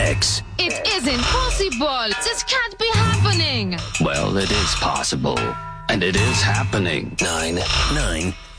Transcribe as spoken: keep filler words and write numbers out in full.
six. It isn't possible. This can't be happening. Well, it is possible. And it is happening. Nine, nine,